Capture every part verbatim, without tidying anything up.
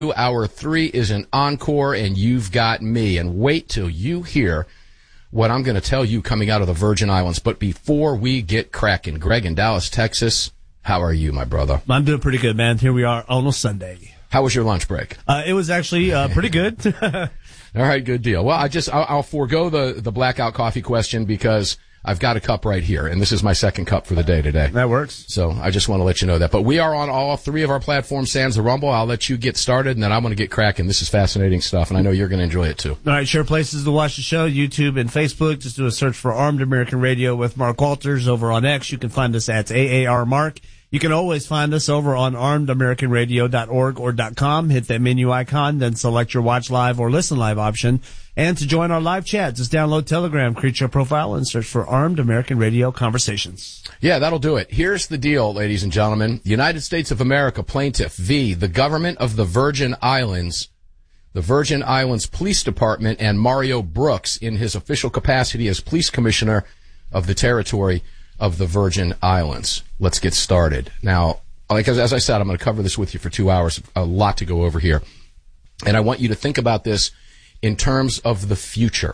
Hour three is an encore, and you've got me. And wait till you hear what I'm going to tell you coming out of the Virgin Islands. But before we get cracking, Greg in Dallas, Texas, how are you, my brother? I'm doing pretty good, man. Here we are on a Sunday. How was your lunch break? Uh, it was actually uh, pretty good. All right, good deal. Well, I just I'll, I'll forego the the blackout coffee question because I've got a cup right here, and this is my second cup for the day today. That works. So I just want to let you know that. But we are on all three of our platforms, sans the Rumble. I'll let you get started, and then I'm going to get cracking. This is fascinating stuff, and I know you're going to enjoy it too. All right, sure places to watch the show, YouTube and Facebook. Just do a search for Armed American Radio with Mark Walters. Over on X, you can find us at A A R Mark. You can always find us over on armed american radio dot org or .com. Hit that menu icon, then select your watch live or listen live option. And to join our live chat, just download Telegram, create your profile, and search for Armed American Radio Conversations. Yeah, that'll do it. Here's the deal, ladies and gentlemen. The United States of America plaintiff v. the government of the Virgin Islands, the Virgin Islands Police Department, and Mario Brooks in his official capacity as police commissioner of the territory of the Virgin Islands. Let's get started. Now, like as I said, I'm going to cover this with you for two hours. A lot to go over here. And I want you to think about this in terms of the future.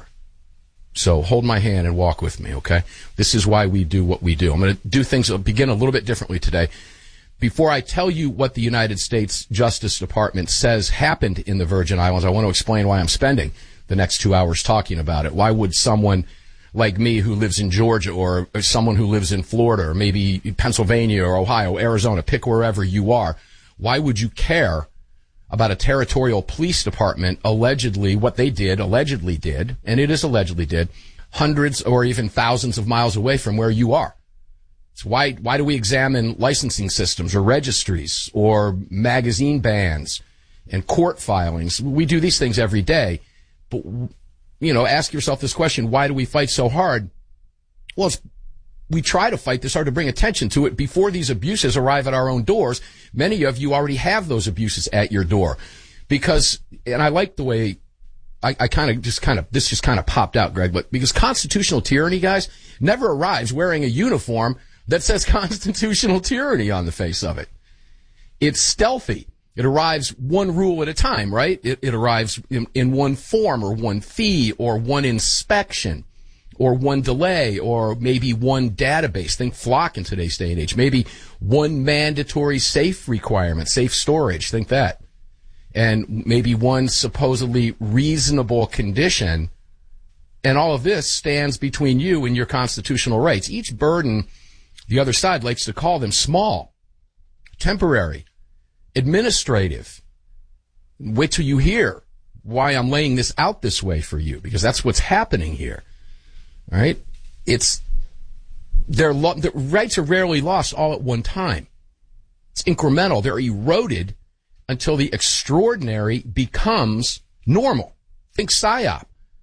So hold my hand and walk with me, okay? This is why we do what we do. I'm going to do things, begin a little bit differently today. Before I tell you what the United States Justice Department says happened in the Virgin Islands, I want to explain why I'm spending the next two hours talking about it. Why would someone like me who lives in Georgia or someone who lives in Florida or maybe Pennsylvania or Ohio, Arizona, pick wherever you are, why would you care about a territorial police department allegedly, what they did, allegedly did, and it is allegedly did, hundreds or even thousands of miles away from where you are? So why, why do we examine licensing systems or registries or magazine bans and court filings? We do these things every day, but you know, ask yourself this question, why do we fight so hard? Well, it's, we try to fight this hard to bring attention to it before these abuses arrive at our own doors. Many of you already have those abuses at your door. Because, and I like the way, I, I kind of just kind of, this just kind of popped out, Greg, but because constitutional tyranny, guys, never arrives wearing a uniform that says constitutional tyranny on the face of it. It's stealthy. It arrives one rule at a time, right? It, it arrives in, in one form or one fee or one inspection or one delay or maybe one database. Think Flock in today's day and age. Maybe one mandatory safe requirement, safe storage. Think that. And maybe one supposedly reasonable condition. And all of this stands between you and your constitutional rights. Each burden, the other side likes to call them small, temporary, administrative. Wait till you hear why I'm laying this out this way for you, because that's what's happening here. All right? It's, their lo- the rights are rarely lost all at one time. It's incremental. They're eroded until the extraordinary becomes normal. Think PSYOP.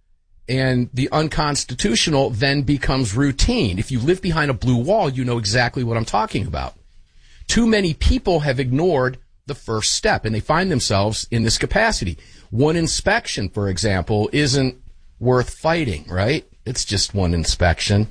And the unconstitutional then becomes routine. If you live behind a blue wall, you know exactly what I'm talking about. Too many people have ignored the first step, and they find themselves in this capacity. One inspection, for example, isn't worth fighting, right? It's just one inspection.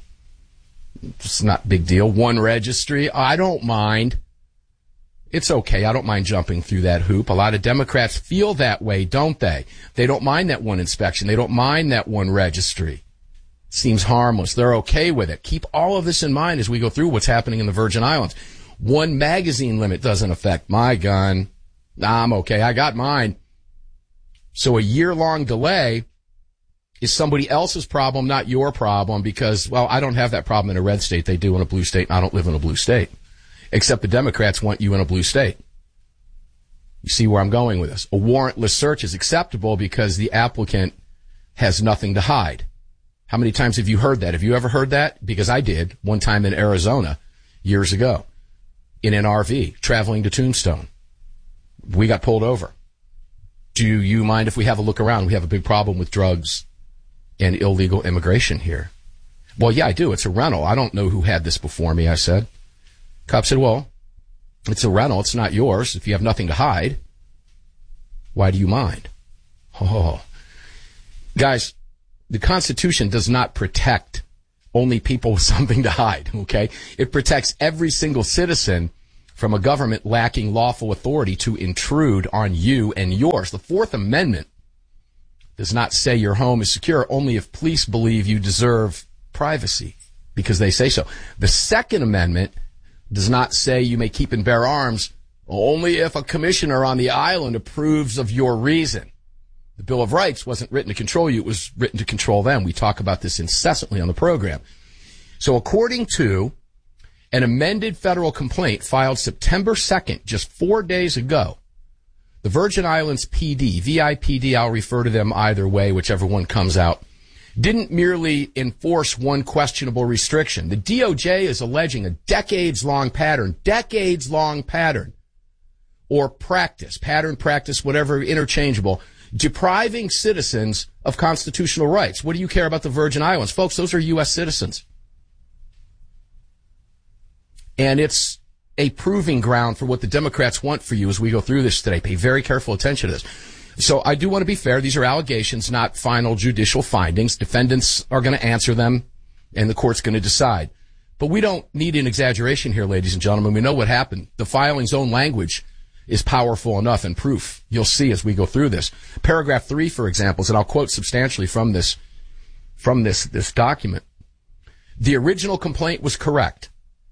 It's not a big deal. One registry, I don't mind. It's okay. I don't mind jumping through that hoop. A lot of Democrats feel that way, don't they? They don't mind that one inspection. They don't mind that one registry. Seems harmless. They're okay with it. Keep all of this in mind as we go through what's happening in the Virgin Islands. One magazine limit doesn't affect my gun. Nah, I'm okay. I got mine. So a year-long delay is somebody else's problem, not your problem, because, well, I don't have that problem in a red state. They do in a blue state, and I don't live in a blue state. Except the Democrats want you in a blue state. You see where I'm going with this. A warrantless search is acceptable because the applicant has nothing to hide. How many times have you heard that? Have you ever heard that? Because I did one time in Arizona years ago in an R V traveling to Tombstone. We got pulled over. Do you mind if we have a look around? We have a big problem with drugs and illegal immigration here. Well, yeah, I do. It's a rental. I don't know who had this before me, I said. Cop said, well, it's a rental. It's not yours. If you have nothing to hide, why do you mind? Oh, guys, the Constitution does not protect only people with something to hide, okay? It protects every single citizen from a government lacking lawful authority to intrude on you and yours. The Fourth Amendment does not say your home is secure only if police believe you deserve privacy because they say so. The Second Amendment does not say you may keep and bear arms only if a commissioner on the island approves of your reason. The Bill of Rights wasn't written to control you. It was written to control them. We talk about this incessantly on the program. So according to an amended federal complaint filed September second, just four days ago, the Virgin Islands P D, V I P D, I'll refer to them either way, whichever one comes out, didn't merely enforce one questionable restriction. The D O J is alleging a decades-long pattern, decades-long pattern, or practice, pattern, practice, whatever, interchangeable, depriving citizens of constitutional rights. What do you care about the Virgin Islands? Folks, those are U S citizens. And it's a proving ground for what the Democrats want for you as we go through this today. Pay very careful attention to this. So I do want to be fair. These are allegations, not final judicial findings. Defendants are going to answer them, and the court's going to decide. But we don't need an exaggeration here, ladies and gentlemen. We know what happened. The filing's own language is powerful enough and proof. You'll see as we go through this. Paragraph three, for example, and I'll quote substantially from this, from this, this document. The original complaint was correct.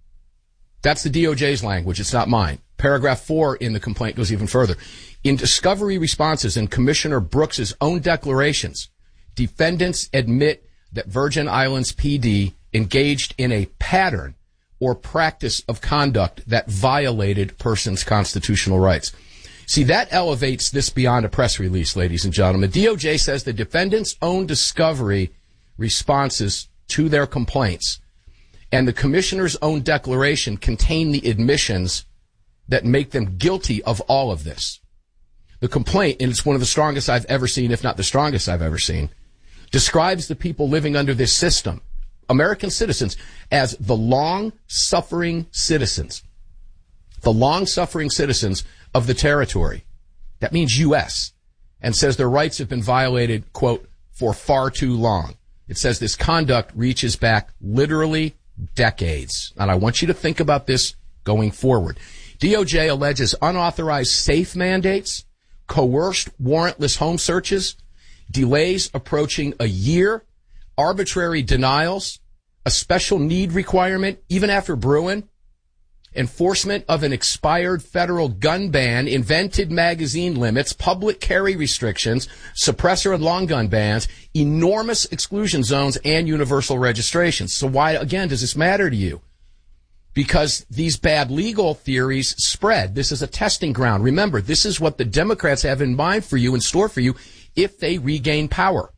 That's the D O J's language. It's not mine. Paragraph four in the complaint goes even further. In discovery responses in Commissioner Brooks's own declarations, defendants admit that Virgin Islands P D engaged in a pattern or practice of conduct that violated persons' constitutional rights. See, that elevates this beyond a press release, ladies and gentlemen. D O J says the defendants' own discovery responses to their complaints and the commissioner's own declaration contain the admissions that make them guilty of all of this. The complaint, and it's one of the strongest I've ever seen, if not the strongest I've ever seen, describes the people living under this system, American citizens, as the long-suffering citizens. The long-suffering citizens of the territory. That means U S. And says their rights have been violated, quote, for far too long. It says this conduct reaches back literally decades. And I want you to think about this going forward. D O J alleges unauthorized safe mandates, coerced warrantless home searches, delays approaching a year, arbitrary denials, a special need requirement, even after Bruin, enforcement of an expired federal gun ban, invented magazine limits, public carry restrictions, suppressor and long gun bans, enormous exclusion zones, and universal registrations. So why, again, does this matter to you? Because these bad legal theories spread. This is a testing ground. Remember, this is what the Democrats have in mind for you, in store for you, if they regain power.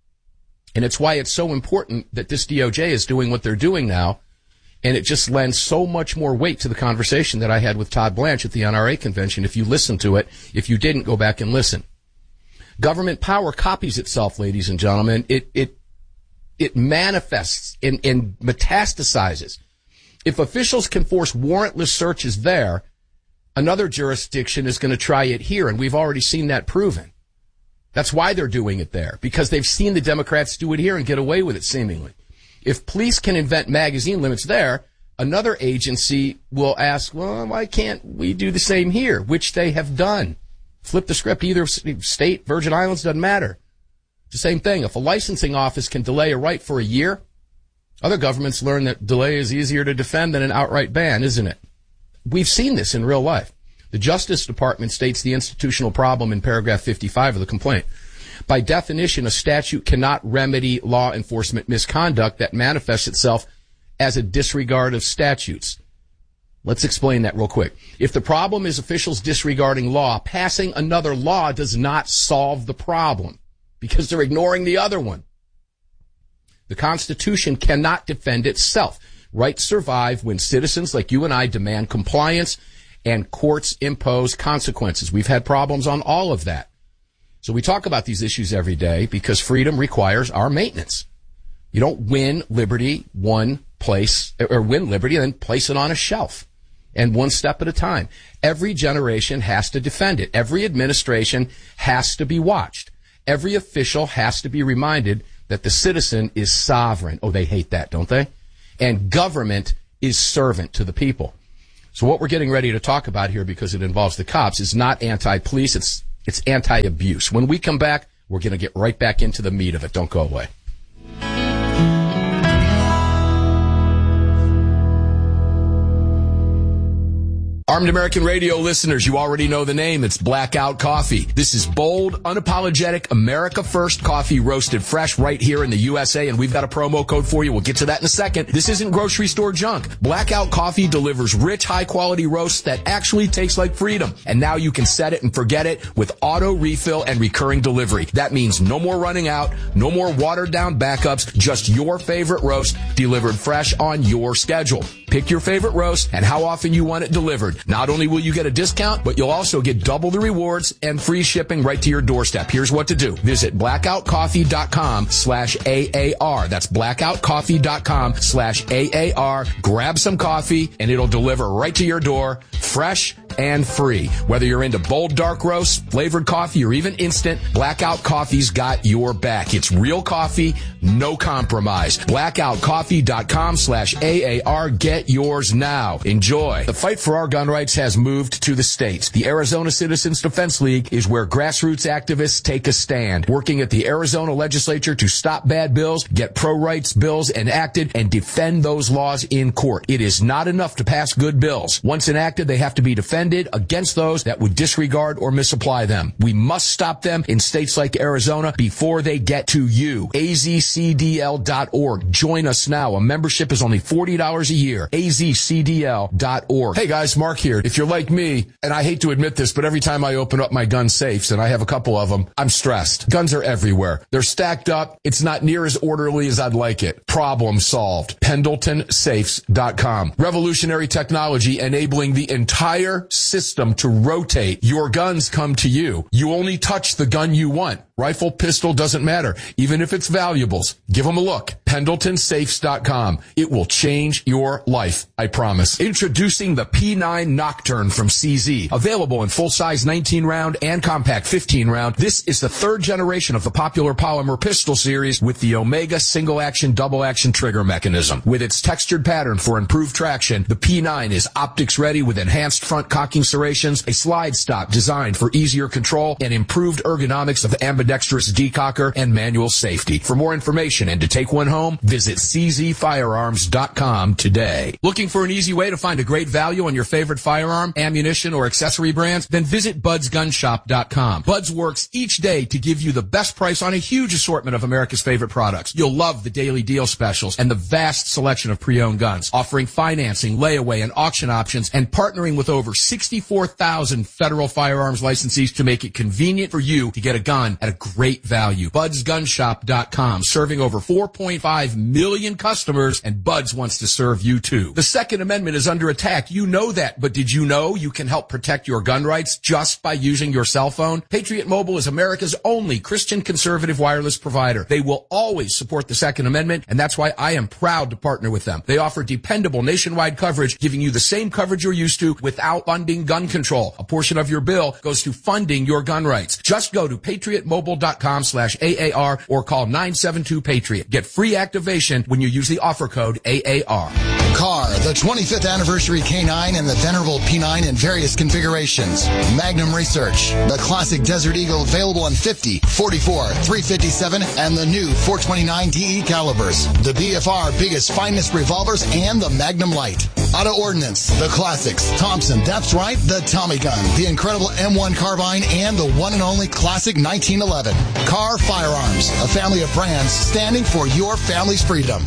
And it's why it's so important that this D O J is doing what they're doing now. And it just lends so much more weight to the conversation that I had with Todd Blanche at the N R A convention. If you listen to it, if you didn't, go back and listen. Government power copies itself, ladies and gentlemen. It, it, it manifests and, and metastasizes. If officials can force warrantless searches there, another jurisdiction is going to try it here, and we've already seen that proven. That's why they're doing it there, because they've seen the Democrats do it here and get away with it, seemingly. If police can invent magazine limits there, another agency will ask, well, why can't we do the same here, which they have done. Flip the script. Either state, Virgin Islands, doesn't matter. It's the same thing. If a licensing office can delay a right for a year, other governments learn that delay is easier to defend than an outright ban, isn't it? We've seen this in real life. The Justice Department states the institutional problem in paragraph fifty-five of the complaint. By definition, a statute cannot remedy law enforcement misconduct that manifests itself as a disregard of statutes. Let's explain that real quick. If the problem is officials disregarding law, passing another law does not solve the problem because they're ignoring the other one. The Constitution cannot defend itself. Rights survive when citizens like you and I demand compliance and courts impose consequences. We've had problems on all of that. So we talk about these issues every day because freedom requires our maintenance. You don't win liberty one place, or win liberty and then place it on a shelf, and one step at a time. Every generation has to defend it. Every administration has to be watched. Every official has to be reminded that the citizen is sovereign. Oh, they hate that, don't they? And government is servant to the people. So what we're getting ready to talk about here, because it involves the cops, is not anti-police, it's it's anti-abuse. When we come back, we're going to get right back into the meat of it. Don't go away. Armed American Radio listeners, you already know the name. It's Blackout Coffee. This is bold, unapologetic, America First coffee roasted fresh right here in the U S A, and we've got a promo code for you. We'll get to that in a second. This isn't grocery store junk. Blackout Coffee delivers rich, high-quality roasts that actually taste like freedom. And now you can set it and forget it with auto refill and recurring delivery. That means no more running out, no more watered-down backups, just your favorite roast delivered fresh on your schedule. Pick your favorite roast and how often you want it delivered. Not only will you get a discount, but you'll also get double the rewards and free shipping right to your doorstep. Here's what to do. Visit blackoutcoffee.com slash AAR. That's blackoutcoffee.com slash AAR. Grab some coffee and it'll deliver right to your door, fresh and free. Whether you're into bold dark roasts, flavored coffee, or even instant, Blackout Coffee's got your back. It's real coffee, no compromise. blackoutcoffee.com slash AAR. Get yours now. Enjoy. The fight for our gun rights has moved to the states. The Arizona Citizens Defense League is where grassroots activists take a stand, working at the Arizona legislature to stop bad bills, get pro-rights bills enacted, and defend those laws in court. It is not enough to pass good bills. Once enacted, they have to be defended against those that would disregard or misapply them. We must stop them in states like Arizona before they get to you. A Z C D L dot org. Join us now. A membership is only forty dollars a year. A Z C D L dot org. Hey guys, Mark here. If you're like me, and I hate to admit this, but every time I open up my gun safes, and I have a couple of them, I'm stressed. Guns are everywhere. They're stacked up. It's not near as orderly as I'd like it. Problem solved. Pendleton Safes dot com. Revolutionary technology enabling the entire system to rotate. Your guns come to you. You only touch the gun you want. Rifle, pistol, doesn't matter. Even if it's valuables, give them a look. Pendleton Safes dot com. It will change your life, I promise. Introducing the P nine Nocturne from C Z. Available in full-size nineteen round and compact fifteen round. This is the third generation of the popular polymer pistol series with the Omega single-action, double-action trigger mechanism. With its textured pattern for improved traction, the P nine is optics-ready with enhanced front cocking serrations, a slide stop designed for easier control, and improved ergonomics of ambidextrous decocker and manual safety. For more information and to take one home, visit C Z firearms dot com today. Looking for an easy way to find a great value on your favorite firearm, ammunition, or accessory brands? Then visit buds gun shop dot com. Buds works each day to give you the best price on a huge assortment of America's favorite products. You'll love the daily deal specials and the vast selection of pre-owned guns, offering financing, layaway, and auction options, and partnering with over sixty-four thousand federal firearms licensees to make it convenient for you to get a gun at a great value. buds gun shop dot com, serving over four point five million customers, and Buds wants to serve you too. The Second Amendment is under attack. You know that, but did you know you can help protect your gun rights just by using your cell phone? Patriot Mobile is America's only Christian conservative wireless provider. They will always support the Second Amendment, and that's why I am proud to partner with them. They offer dependable nationwide coverage, giving you the same coverage you're used to without funding gun control. A portion of your bill goes to funding your gun rights. Just go to patriot mobile dot com slash A A R or call nine seven two Patriot. Get free activation when you use the offer code A A R. Car, the twenty-fifth anniversary K nine and the venerable P nine in various configurations. Magnum Research, the classic Desert Eagle available in fifty, forty-four, three fifty-seven, and the new four twenty-nine D E calibers. The B F R biggest, finest revolvers and the Magnum Light. Auto Ordnance, the classics. Thompson, that's right, the Tommy gun, the incredible M one carbine, and the one and only classic nineteen eleven. Car Firearms, a family of brands standing for your family's freedom.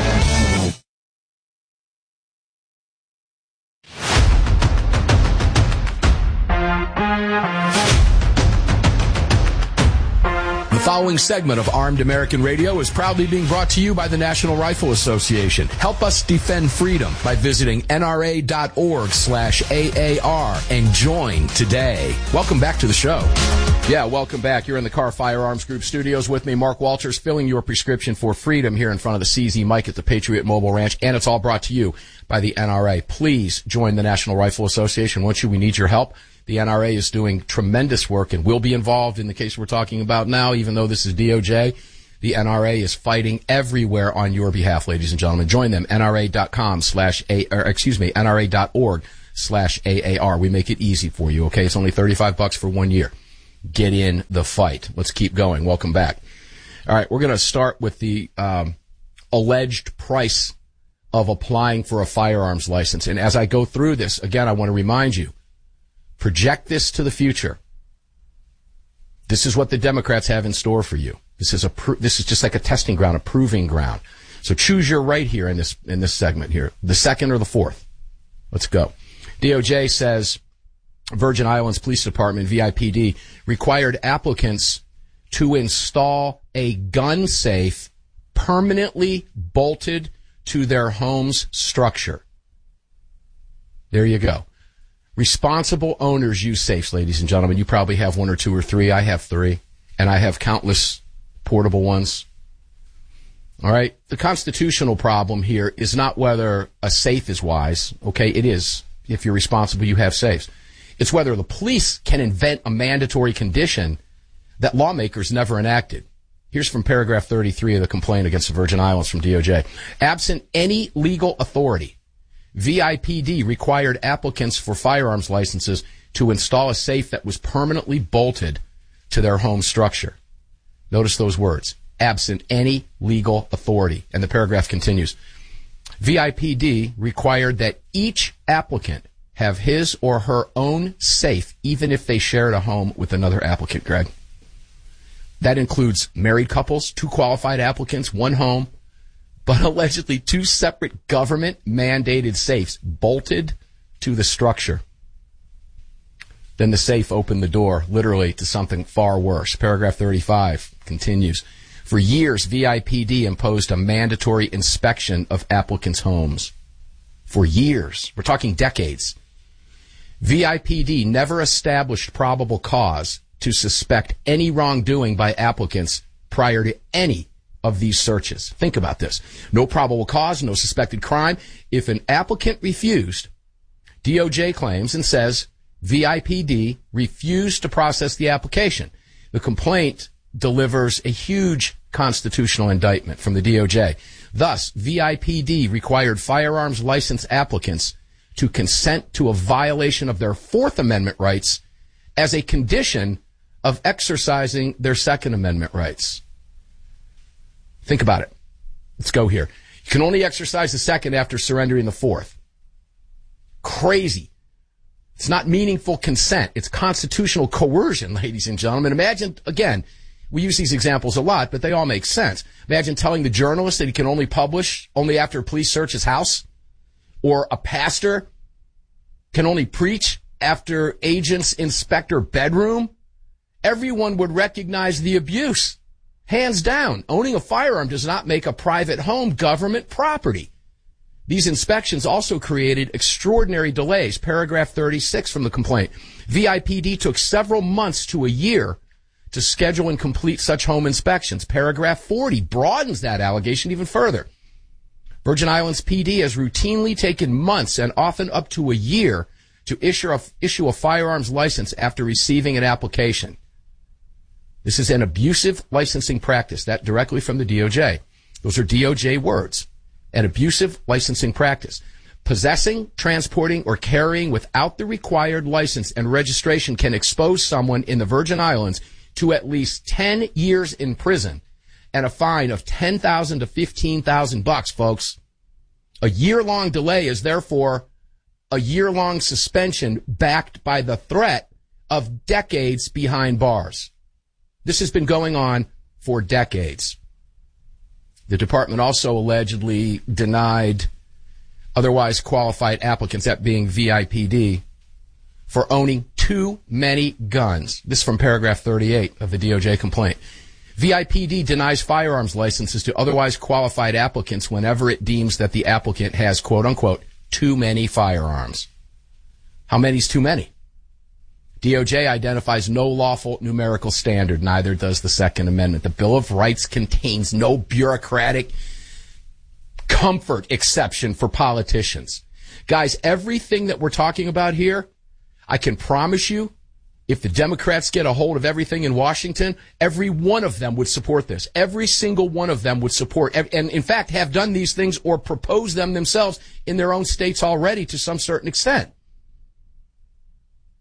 The following segment of Armed American Radio is proudly being brought to you by the National Rifle Association. Help us defend freedom by visiting N R A dot org slash A A R and join today. Welcome back to the show. Yeah, welcome back. You're in the Car Firearms Group studios with me, Mark Walters, filling your prescription for freedom here in front of the C Z mic at the Patriot Mobile Ranch, and it's all brought to you by the N R A. Please join the National Rifle Association. Won't you? We need your help. The N R A is doing tremendous work and will be involved in the case we're talking about now, even though this is D O J. The N R A is fighting everywhere on your behalf, ladies and gentlemen. Join them, N R A dot com slash A, or excuse me, N R A dot org slash A A R. We make it easy for you, okay? It's only thirty-five bucks for one year. Get in the fight. Let's keep going. Welcome back. All right, we're going to start with the um, alleged price of applying for a firearms license. And as I go through this, again, I want to remind you, project this to the future. This is what the Democrats have in store for you. This is a pr- this is just like a testing ground, a proving ground. So choose your right here in this in this segment here, the second or the fourth. Let's go. D O J says Virgin Islands Police Department, V I P D, required applicants to install a gun safe permanently bolted to their home's structure. There you go. Responsible owners use safes, ladies and gentlemen. You probably have one or two or three. I have three, and I have countless portable ones. All right. The constitutional problem here is not whether a safe is wise. Okay, it is. If you're responsible, you have safes. It's whether the police can invent a mandatory condition that lawmakers never enacted. Here's from paragraph thirty-three of the complaint against the Virgin Islands from D O J. Absent any legal authority, V I P D required applicants for firearms licenses to install a safe that was permanently bolted to their home structure. Notice those words, absent any legal authority. And the paragraph continues. V I P D required that each applicant have his or her own safe, even if they shared a home with another applicant, Greg. That includes married couples, two qualified applicants, one home, but allegedly two separate government-mandated safes bolted to the structure. Then the safe opened the door, literally, to something far worse. Paragraph thirty-five continues. For years, V I P D imposed a mandatory inspection of applicants' homes. For years. We're talking decades. V I P D never established probable cause to suspect any wrongdoing by applicants prior to any of these searches. Think about this. No probable cause, no suspected crime. If an applicant refused, D O J claims and says V I P D refused to process the application. The complaint delivers a huge constitutional indictment from the D O J. Thus, V I P D required firearms license applicants to consent to a violation of their Fourth Amendment rights as a condition of exercising their Second Amendment rights. Think about it. Let's go here. You can only exercise the Second after surrendering the Fourth. Crazy. It's not meaningful consent. It's constitutional coercion, ladies and gentlemen. Imagine, again, we use these examples a lot, but they all make sense. Imagine telling the journalist that he can only publish only after police search his house, or a pastor can only preach after agents inspect her bedroom. Everyone would recognize the abuse. Hands down, owning a firearm does not make a private home government property. These inspections also created extraordinary delays. Paragraph thirty-six from the complaint. V I P D took several months to a year to schedule and complete such home inspections. Paragraph forty broadens that allegation even further. Virgin Islands P D has routinely taken months and often up to a year to issue a, issue a firearms license after receiving an application. This is an abusive licensing practice. That directly from the D O J. Those are D O J words. An abusive licensing practice. Possessing, transporting, or carrying without the required license and registration can expose someone in the Virgin Islands to at least ten years in prison and a fine of ten thousand to fifteen thousand bucks, folks. A year-long delay is therefore a year-long suspension backed by the threat of decades behind bars. This has been going on for decades. The department also allegedly denied otherwise qualified applicants, that being V I P D, for owning too many guns. This is from paragraph thirty-eight of the D O J complaint. V I P D denies firearms licenses to otherwise qualified applicants whenever it deems that the applicant has, quote unquote, too many firearms. How many is too many? D O J identifies no lawful numerical standard, neither does the Second Amendment. The Bill of Rights contains no bureaucratic comfort exception for politicians. Guys, everything that we're talking about here, I can promise you, if the Democrats get a hold of everything in Washington, every one of them would support this. Every single one of them would support, and in fact have done these things or propose them themselves in their own states already to some certain extent.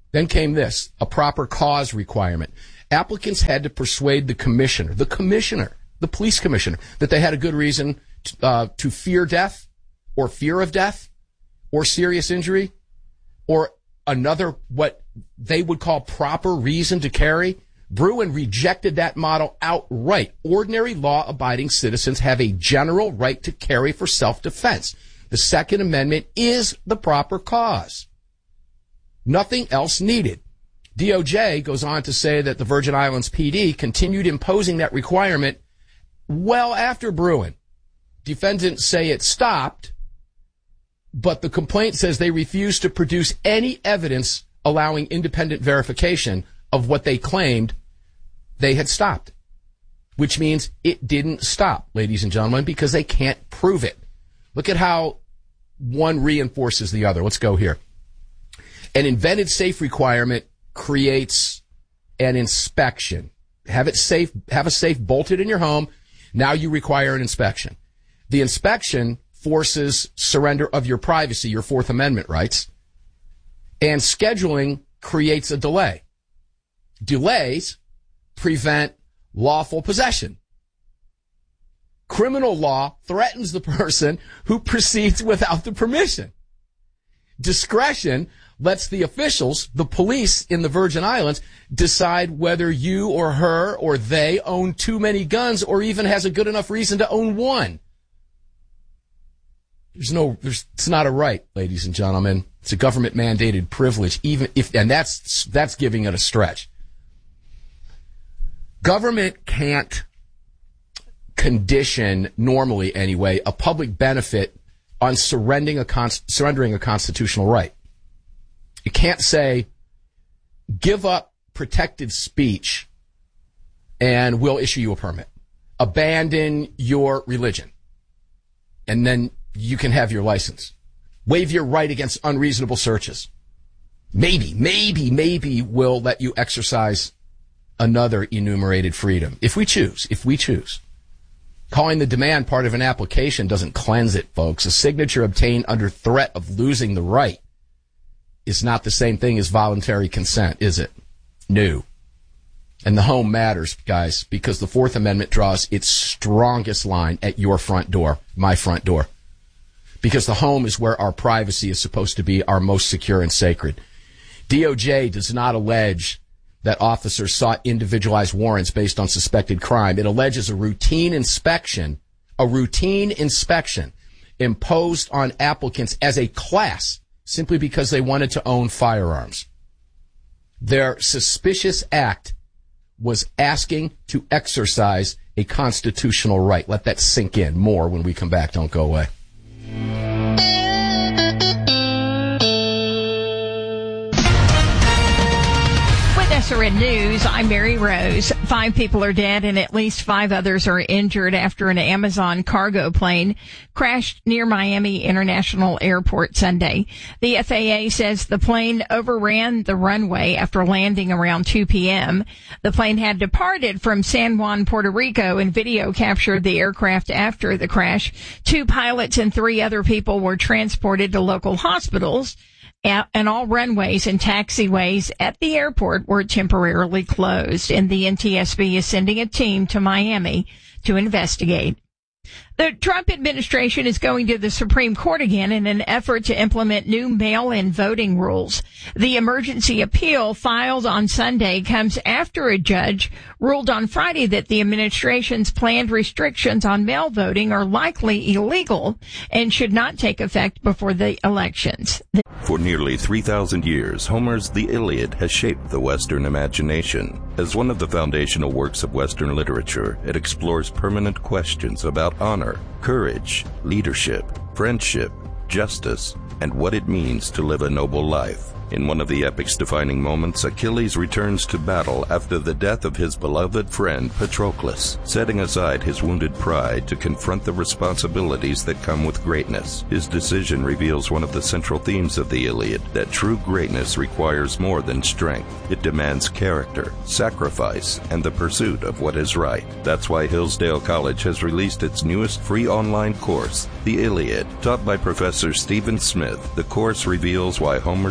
Then came this, a proper cause requirement. Applicants had to persuade the commissioner, the commissioner, the police commissioner, that they had a good reason to, uh, to fear death or fear of death or serious injury or another, what they would call proper reason to carry. Bruen rejected that model outright. Ordinary law-abiding citizens have a general right to carry for self-defense. The Second Amendment is the proper cause. Nothing else needed. D O J goes on to say that the Virgin Islands P D continued imposing that requirement well after Bruen. Defendants say it stopped, but the complaint says they refused to produce any evidence allowing independent verification of what they claimed they had stopped, which means it didn't stop, ladies and gentlemen, because they can't prove it. Look at how one reinforces the other. Let's go here. An invented safe requirement creates an inspection. Have it safe, have a safe bolted in your home. Now you require an inspection. The inspection forces surrender of your privacy, your Fourth Amendment rights, and scheduling creates a delay. Delays prevent lawful possession. Criminal law threatens the person who proceeds without the permission. Discretion lets the officials, the police in the Virgin Islands, decide whether you or her or they own too many guns or even has a good enough reason to own one. There's no, there's, it's not a right, ladies and gentlemen. It's a government mandated privilege, even if, and that's, that's giving it a stretch. Government can't condition, normally anyway, a public benefit on surrendering a, con- surrendering a constitutional right. You can't say, give up protected speech and we'll issue you a permit. Abandon your religion, and then you can have your license. Waive your right against unreasonable searches. Maybe, maybe, maybe we'll let you exercise another enumerated freedom. If we choose, if we choose. Calling the demand part of an application doesn't cleanse it, folks. A signature obtained under threat of losing the right is not the same thing as voluntary consent, is it? No. And the home matters, guys, because the Fourth Amendment draws its strongest line at your front door, my front door. Because the home is where our privacy is supposed to be our most secure and sacred. D O J does not allege that officers sought individualized warrants based on suspected crime. It alleges a routine inspection, a routine inspection imposed on applicants as a class simply because they wanted to own firearms. Their suspicious act was asking to exercise a constitutional right. Let that sink in more when we come back. Don't go away. S R N News, I'm Mary Rose. Five people are dead and at least five others are injured after an Amazon cargo plane crashed near Miami International Airport Sunday. The F A A says the plane overran the runway after landing around two p.m. The plane had departed from San Juan, Puerto Rico, and video captured the aircraft after the crash. Two pilots and three other people were transported to local hospitals, and all runways and taxiways at the airport were temporarily closed, and the N T S B is sending a team to Miami to investigate. The Trump administration is going to the Supreme Court again in an effort to implement new mail-in voting rules. The emergency appeal filed on Sunday comes after a judge ruled on Friday that the administration's planned restrictions on mail voting are likely illegal and should not take effect before the elections. For nearly three thousand years, Homer's The Iliad has shaped the Western imagination. As one of the foundational works of Western literature, it explores permanent questions about honor, courage, leadership, friendship, justice, and what it means to live a noble life. In one of the epic's defining moments, Achilles returns to battle after the death of his beloved friend Patroclus, setting aside his wounded pride to confront the responsibilities that come with greatness. His decision reveals one of the central themes of the Iliad, that true greatness requires more than strength. It demands character, sacrifice, and the pursuit of what is right. That's why Hillsdale College has released its newest free online course, The Iliad. Taught by Professor Stephen Smith, the course reveals why Homer's master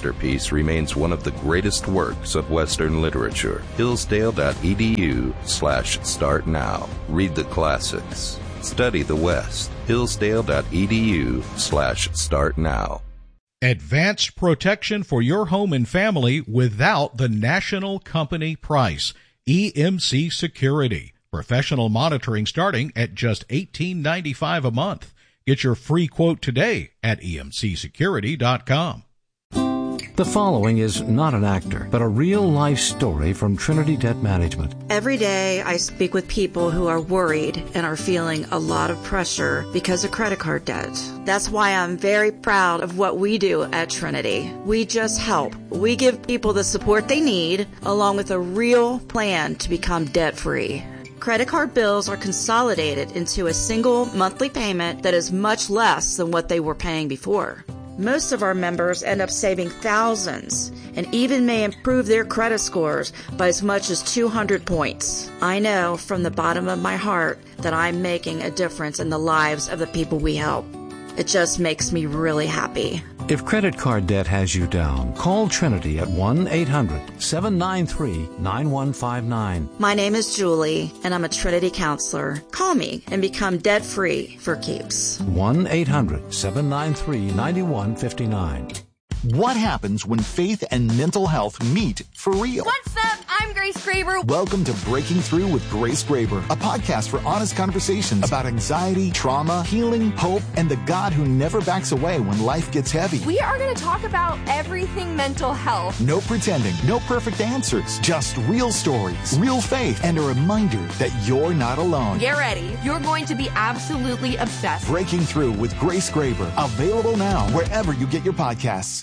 masterpiece remains one of the greatest works of Western literature. Hillsdale.edu slash start now. Read the classics. Study the West. Hillsdale.edu slash start now. Advanced protection for your home and family without the national company price. E M C Security. Professional monitoring starting at just eighteen ninety-five a month. Get your free quote today at E M C security dot com. The following is not an actor, but a real-life story from Trinity Debt Management. Every day I speak with people who are worried and are feeling a lot of pressure because of credit card debt. That's why I'm very proud of what we do at Trinity. We just help. We give people the support they need, along with a real plan to become debt-free. Credit card bills are consolidated into a single monthly payment that is much less than what they were paying before. Most of our members end up saving thousands and even may improve their credit scores by as much as two hundred points. I know from the bottom of my heart that I'm making a difference in the lives of the people we help. It just makes me really happy. If credit card debt has you down, call Trinity at one eight hundred seven nine three nine one five nine. My name is Julie, and I'm a Trinity counselor. Call me and become debt-free for keeps. one eight hundred seven nine three nine one five nine. What happens when faith and mental health meet for real? What's up? I'm Grace Graber. Welcome to Breaking Through with Grace Graber, a podcast for honest conversations about anxiety, trauma, healing, hope, and the God who never backs away when life gets heavy. We are going to talk about everything mental health. No pretending, no perfect answers, just real stories, real faith, and a reminder that you're not alone. Get ready. You're going to be absolutely obsessed. Breaking Through with Grace Graber, available now wherever you get your podcasts.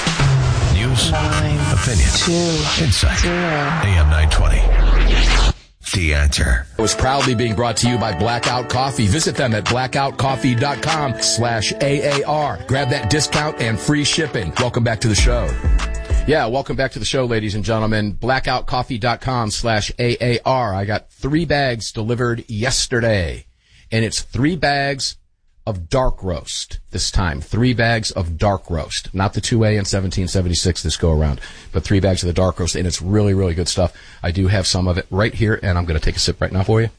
News, Nine, opinion, two, insight. Zero. A M nine twenty. The Answer. It was proudly being brought to you by Blackout Coffee. Visit them at blackout coffee dot com slash A A R. Grab that discount and free shipping. Welcome back to the show. Yeah, welcome back to the show, ladies and gentlemen. blackout coffee dot com slash A A R. I got three bags delivered yesterday, and it's three bags of dark roast this time. Three bags of dark roast. Not the two A and seventeen seventy-six this go around, but three bags of the dark roast, and it's really, really good stuff. I do have some of it right here, and I'm going to take a sip right now for you.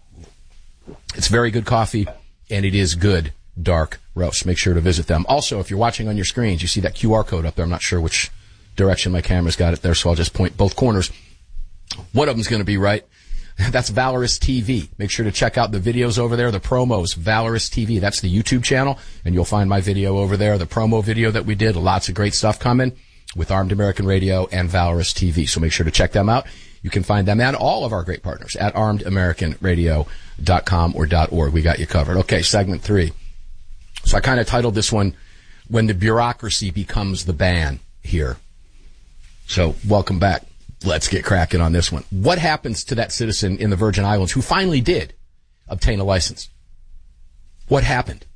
It's very good coffee, and it is good dark roast. Make sure to visit them. Also, if you're watching on your screens, you see that Q R code up there. I'm not sure which direction my camera's got it there, so I'll just point both corners. One of them's going to be right. That's Valorous T V. Make sure to check out the videos over there, the promos, Valorous T V. That's the YouTube channel, and you'll find my video over there, the promo video that we did. Lots of great stuff coming with Armed American Radio and Valorous T V. So make sure to check them out. You can find them and all of our great partners at armed american radio dot com or .org. We got you covered. Okay, segment three. So I kind of titled this one, When the Bureaucracy Becomes the Ban here. So welcome back. Let's get cracking on this one. What happens to that citizen in the Virgin Islands who finally did obtain a license? What happened?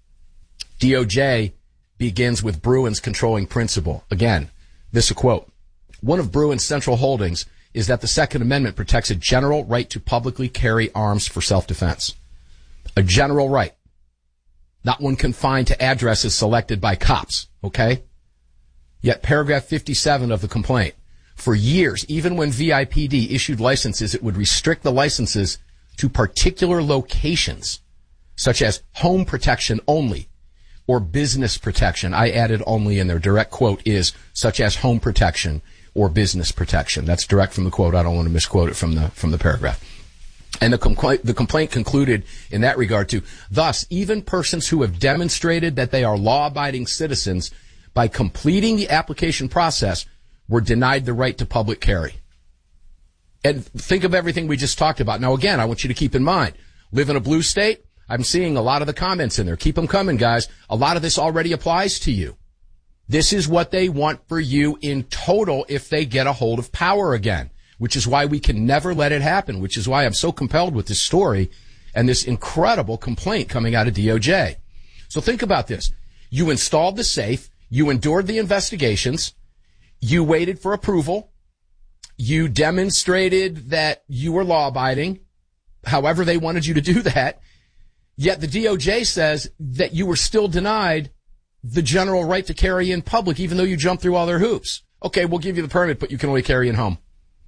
D O J begins with Bruin's controlling principle. Again, this is a quote. One of Bruin's central holdings is that the Second Amendment protects a general right to publicly carry arms for self-defense. A general right. Not one confined to addresses selected by cops, okay? Yet paragraph fifty-seven of the complaint. For years, even when V I P D issued licenses, it would restrict the licenses to particular locations, such as home protection only or business protection. I added only in there. Direct quote is such as home protection or business protection. That's direct from the quote. I don't want to misquote it from the from the paragraph. And the complaint, the complaint concluded in that regard too. Thus, even persons who have demonstrated that they are law-abiding citizens by completing the application process were denied the right to public carry. And think of everything we just talked about. Now, again, I want you to keep in mind, live in a blue state. I'm seeing a lot of the comments in there. Keep them coming, guys. A lot of this already applies to you. This is what they want for you in total if they get a hold of power again, which is why we can never let it happen, which is why I'm so compelled with this story and this incredible complaint coming out of D O J. So think about this. You installed the safe. You endured the investigations. You waited for approval. You demonstrated that you were law-abiding, however they wanted you to do that. Yet the D O J says that you were still denied the general right to carry in public, even though you jump through all their hoops. Okay, we'll give you the permit, but you can only carry in home.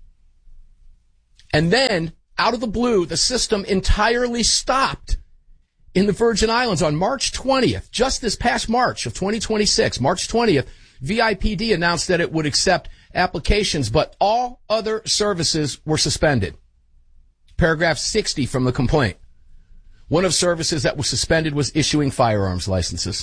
And then, out of the blue, the system entirely stopped in the Virgin Islands on March twentieth, just this past March of twenty twenty-six, March twentieth, V I P D announced that it would accept applications, but all other services were suspended. Paragraph sixty from the complaint. One of services that was suspended was issuing firearms licenses.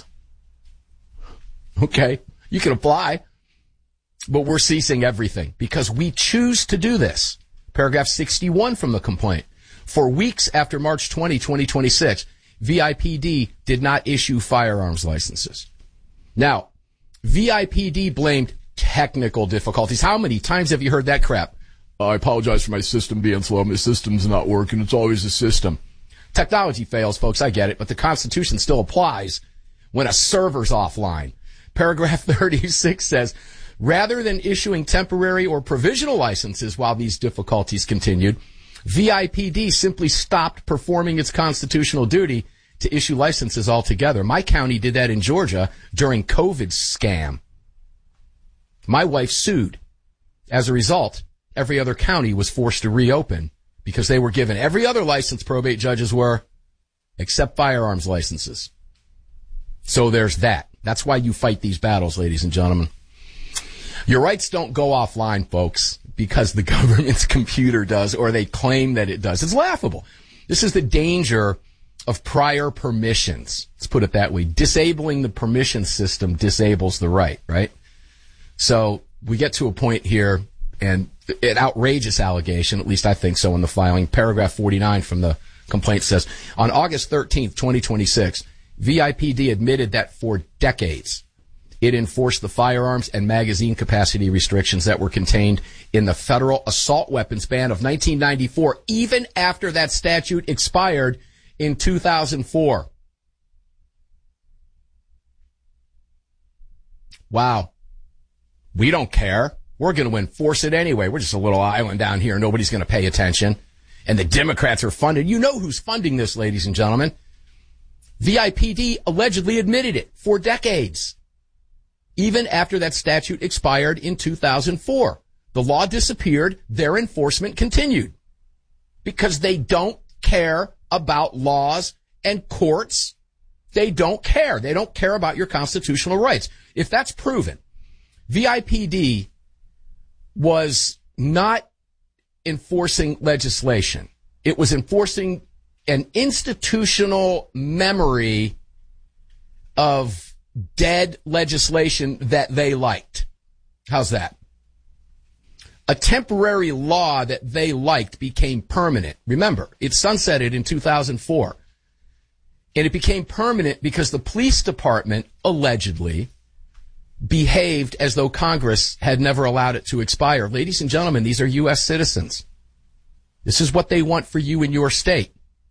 Okay, you can apply, but we're ceasing everything because we choose to do this. Paragraph sixty-one from the complaint. For weeks after March twentieth, twenty twenty-six, V I P D did not issue firearms licenses. Now, V I P D blamed technical difficulties. How many times have you heard that crap? Oh, I apologize for my system being slow. My system's not working. It's always the system. Technology fails, folks. I get it, but the Constitution still applies when a server's offline. Paragraph thirty-six says, rather than issuing temporary or provisional licenses while these difficulties continued, V I P D simply stopped performing its constitutional duty to issue licenses altogether. My county did that in Georgia during COVID scam. My wife sued. As a result, every other county was forced to reopen because they were given every other license probate judges were, except firearms licenses. So there's that. That's why you fight these battles, ladies and gentlemen. Your rights don't go offline, folks, because the government's computer does, or they claim that it does. It's laughable. This is the danger of prior permissions. Let's put it that way. Disabling the permission system disables the right, right? So we get to a point here, and an outrageous allegation, at least I think so in the filing. Paragraph forty-nine from the complaint says, on August thirteenth, twenty twenty-six, V I P D admitted that for decades it enforced the firearms and magazine capacity restrictions that were contained in the federal assault weapons ban of nineteen ninety-four, even after that statute expired in two thousand four. Wow. We don't care. We're going to enforce it anyway. We're just a little island down here. Nobody's going to pay attention. And the Democrats are funded. You know who's funding this, ladies and gentlemen. V I P D allegedly admitted it for decades. Even after that statute expired in two thousand four. The law disappeared. Their enforcement continued. Because they don't care about laws and courts. They don't care. They don't care about your constitutional rights. If that's proven, V I P D was not enforcing legislation. It was enforcing an institutional memory of dead legislation that they liked. How's that? A temporary law that they liked became permanent. Remember, it sunsetted in two thousand four. And it became permanent because the police department allegedly behaved as though Congress had never allowed it to expire. Ladies and gentlemen, these are U S citizens. This is what they want for you in your state.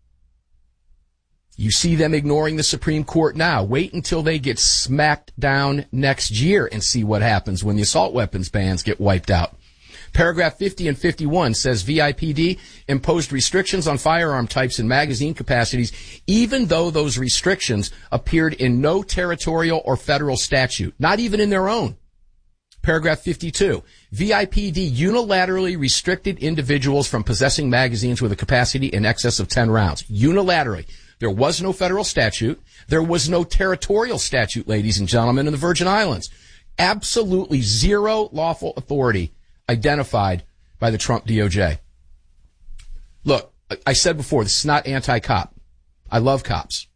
You see them ignoring the Supreme Court now. Wait until they get smacked down next year and see what happens when the assault weapons bans get wiped out. Paragraph fifty and fifty-one says V I P D imposed restrictions on firearm types and magazine capacities, even though those restrictions appeared in no territorial or federal statute, not even in their own. Paragraph fifty-two, V I P D unilaterally restricted individuals from possessing magazines with a capacity in excess of ten rounds. Unilaterally. There was no federal statute. There was no territorial statute, ladies and gentlemen, in the Virgin Islands. Absolutely zero lawful authority identified by the Trump D O J. Look, I said before, this is not anti-cop. I love cops.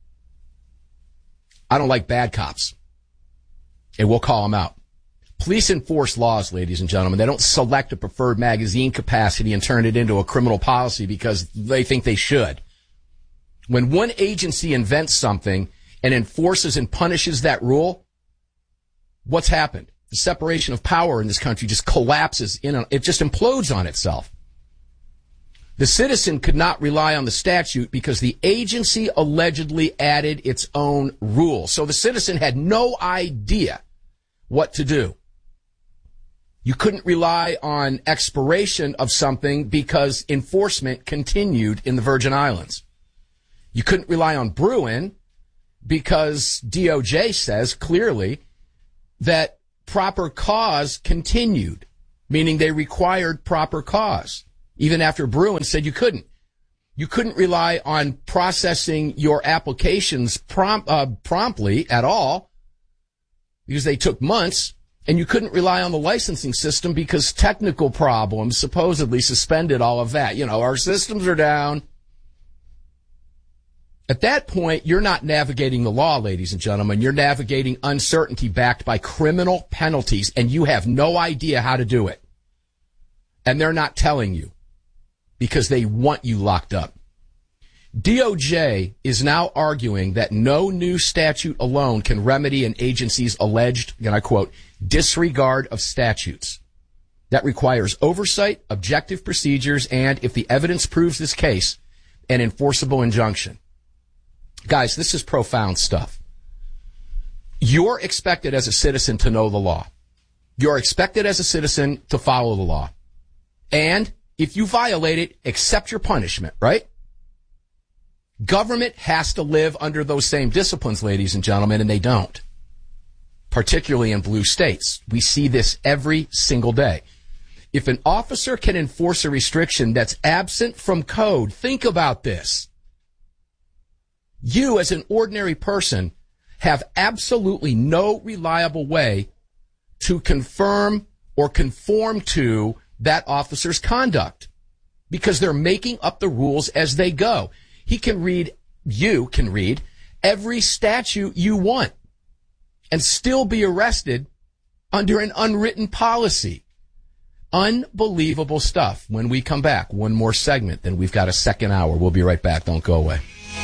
I don't like bad cops. And we'll call them out. Police enforce laws, ladies and gentlemen. They don't select a preferred magazine capacity and turn it into a criminal policy because they think they should. When one agency invents something and enforces and punishes that rule, what's happened? The separation of power in this country just collapses in a, it just implodes on itself. The citizen could not rely on the statute because the agency allegedly added its own rules. So the citizen had no idea what to do. You couldn't rely on expiration of something because enforcement continued in the Virgin Islands. You couldn't rely on Bruin because D O J says clearly that proper cause continued, meaning they required proper cause, even after Bruen said you couldn't. You couldn't rely on processing your applications prompt, uh, promptly at all because they took months, and you couldn't rely on the licensing system because technical problems supposedly suspended all of that. You know, our systems are down. At that point, you're not navigating the law, ladies and gentlemen. You're navigating uncertainty backed by criminal penalties, and you have no idea how to do it. And they're not telling you because they want you locked up. D O J is now arguing that no new statute alone can remedy an agency's alleged, and I quote, disregard of statutes. That requires oversight, objective procedures, and, if the evidence proves this case, an enforceable injunction. Guys, this is profound stuff. You're expected as a citizen to know the law. You're expected as a citizen to follow the law. And if you violate it, accept your punishment, right? Government has to live under those same disciplines, ladies and gentlemen, and they don't. Particularly in blue states. We see this every single day. If an officer can enforce a restriction that's absent from code, think about this. You, as an ordinary person, have absolutely no reliable way to confirm or conform to that officer's conduct because they're making up the rules as they go. He can read, you can read, every statute you want and still be arrested under an unwritten policy. Unbelievable stuff. When we come back, one more segment, then we've got a second hour. We'll be right back. Don't go away.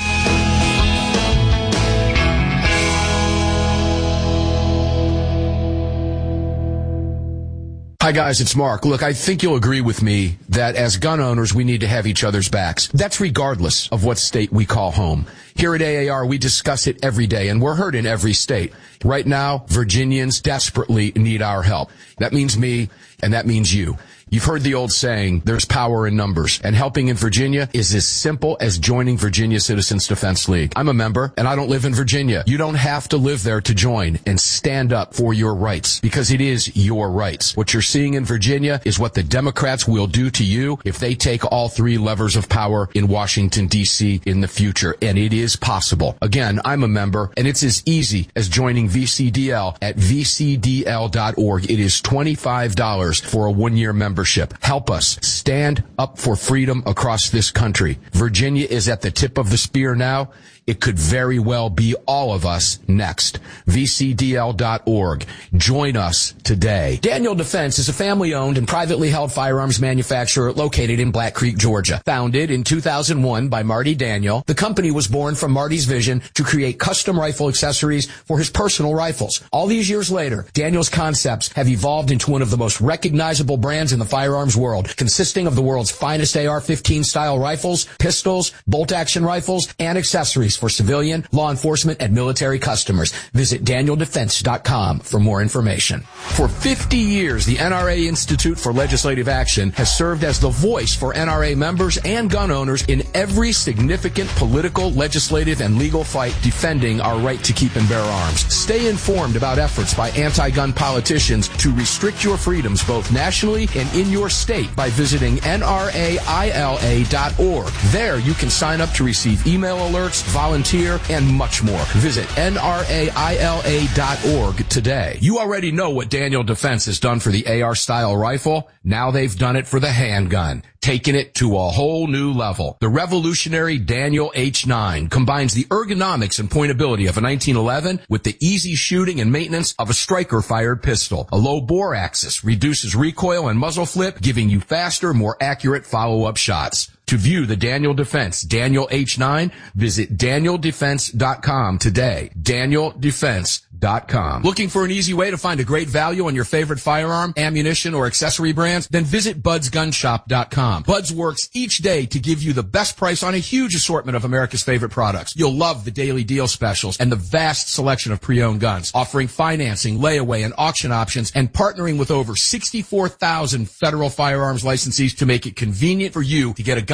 Hi guys, it's Mark. Look, I think you'll agree with me that as gun owners, we need to have each other's backs. That's regardless of what state we call home. Here at A A R, we discuss it every day, and we're heard in every state. Right now, Virginians desperately need our help. That means me, and that means you. You've heard the old saying, there's power in numbers, and helping in Virginia is as simple as joining Virginia Citizens Defense League. I'm a member, and I don't live in Virginia. You don't have to live there to join and stand up for your rights, because it is your rights. What you're seeing in Virginia is what the Democrats will do to you if they take all three levers of power in Washington, D C in the future, and it is possible. Again, I'm a member, and it's as easy as joining V C D L at v c d l dot org. It is twenty-five dollars for a one-year membership. Help us stand up for freedom across this country. Virginia is at the tip of the spear now. It could very well be all of us next. v c d l dot org. Join us today. Daniel Defense is a family-owned and privately held firearms manufacturer located in Black Creek, Georgia. Founded in two thousand one by Marty Daniel, the company was born from Marty's vision to create custom rifle accessories for his personal rifles. All these years later, Daniel's concepts have evolved into one of the most recognizable brands in the firearms world, consisting of the world's finest A R fifteen style rifles, pistols, bolt-action rifles, and accessories for civilian, law enforcement, and military customers. Visit daniel defense dot com for more information. For fifty years, the N R A Institute for Legislative Action has served as the voice for N R A members and gun owners in every significant political, legislative, and legal fight defending our right to keep and bear arms. Stay informed about efforts by anti-gun politicians to restrict your freedoms both nationally and in your state by visiting N R A I L A dot org. There you can sign up to receive email alerts, volunteer, and much more. Visit N R A I L A dot org today. You already know what Daniel Defense has done for the A R-style rifle. Now they've done it for the handgun, taking it to a whole new level. The revolutionary Daniel H nine combines the ergonomics and pointability of a nineteen eleven with the easy shooting and maintenance of a striker-fired pistol. A low bore axis reduces recoil and muzzle flip, giving you faster, more accurate follow-up shots. To view the Daniel Defense Daniel H nine, visit daniel defense dot com today. daniel defense dot com. Looking for an easy way to find a great value on your favorite firearm, ammunition, or accessory brands? Then visit buds gun shop dot com. Buds works each day to give you the best price on a huge assortment of America's favorite products. You'll love the daily deal specials and the vast selection of pre-owned guns, offering financing, layaway, and auction options, and partnering with over sixty-four thousand federal firearms licensees to make it convenient for you to get a gun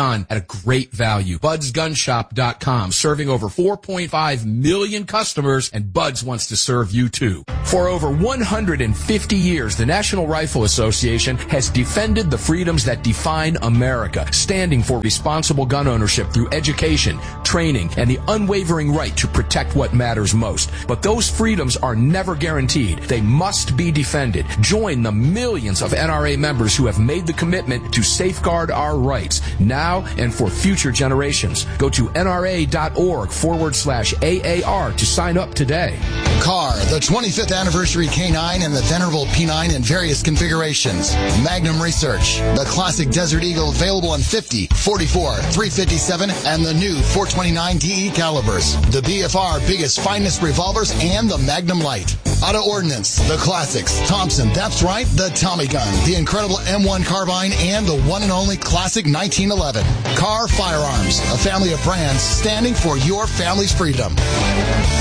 gun at a great value. Buds Gun Shop dot com, serving over four point five million customers, and Buds wants to serve you too. For over one hundred fifty years, the National Rifle Association has defended the freedoms that define America, standing for responsible gun ownership through education, training, and the unwavering right to protect what matters most. But those freedoms are never guaranteed. They must be defended. Join the millions of N R A members who have made the commitment to safeguard our rights now and for future generations. Go to nra.org forward slash AAR to sign up today. Car, the twenty-fifth anniversary K nine and the venerable P nine in various configurations. Magnum Research, the classic Desert Eagle available in fifty, forty-four, three fifty-seven, and the new four twenty-nine D E calibers. The B F R biggest, finest revolvers and the Magnum Light. Auto Ordnance, the classics. Thompson, that's right, the Tommy gun, the incredible M one carbine, and the one and only classic nineteen eleven. Car Firearms, a family of brands standing for your family's freedom.